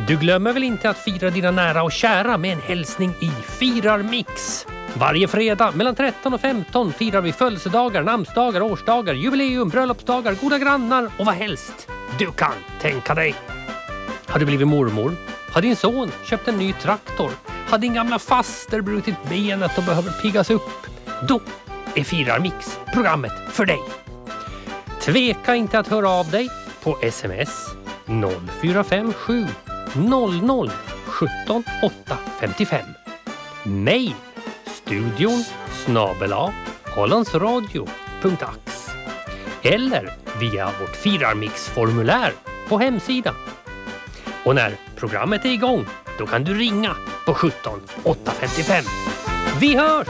Du glömmer väl inte att fira dina nära och kära med en hälsning i Firarmix. Varje fredag mellan 13 och 15 firar vi födelsedagar, namnsdagar, årsdagar, jubileum, bröllopsdagar, goda grannar och vad helst du kan tänka dig. Har du blivit mormor? Har din son köpt en ny traktor? Har din gamla faster brutit benet och behöver piggas upp? Då är Firarmix programmet för dig. Tveka inte att höra av dig på sms 0457 00 17 855. Mail studion@hollandsradio.ax eller via vårt Firarmix-formulär på hemsidan. Och när programmet är igång, då kan du ringa på 17 855. Vi hörs!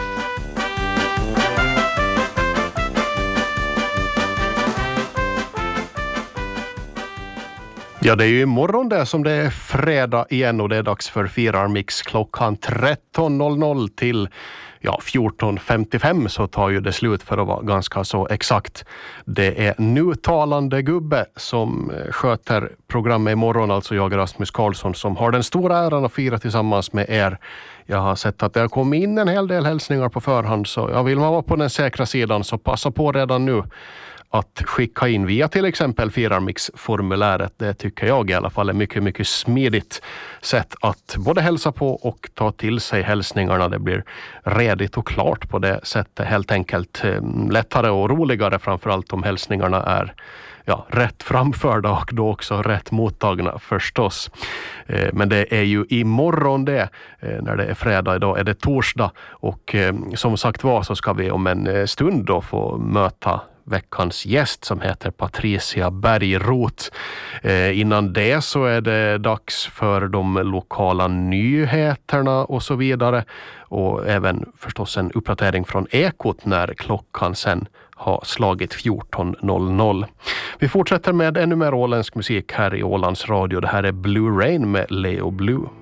Ja, det är ju imorgon där som det är fredag igen och det är dags för Firarmix klockan 13.00 till 14.55 så tar ju det slut för att vara ganska så exakt. Det är nu talande gubbe som sköter programmet imorgon, alltså jag Rasmus Karlsson som har den stora äran att fira tillsammans med er. Jag har sett att det har kommit in en hel del hälsningar på förhand så jag vill man vara på den säkra sidan så passa på redan nu att skicka in via till exempel Firarmix-formuläret. Det tycker jag i alla fall är mycket, mycket smidigt sätt att både hälsa på och ta till sig hälsningarna. Det blir redigt och klart på det sättet helt enkelt. Lättare och roligare framförallt om hälsningarna är rätt framförda och då också rätt mottagna förstås. Men det är ju imorgon det, när det är fredag, idag är det torsdag och som sagt var så ska vi om en stund då få möta veckans gäst som heter Patricia Bergroth. Innan det så är det dags för de lokala nyheterna och så vidare. Och även förstås en uppdatering från Ekot när klockan sen har slagit 14.00. Vi fortsätter med ännu mer åländsk musik här i Ålands Radio. Det här är Blue Rain med Leo Blue.